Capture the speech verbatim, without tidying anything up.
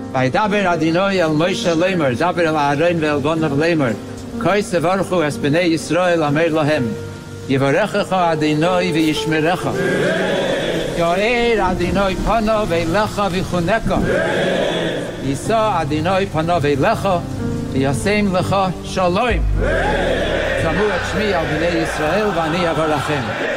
וידבר אדוני אל משה לאמר, דבר אל אהרון ואל בניו לאמר, כה תברכו את בני ישראל, אמר להם, יברכך אדוני וישמרך. יאר אדוני פניו אליך ויחונך. יישא אדוני פניו אליך וישם לך שלום. שמעו את שמי על בני ישראל ואני אברכם.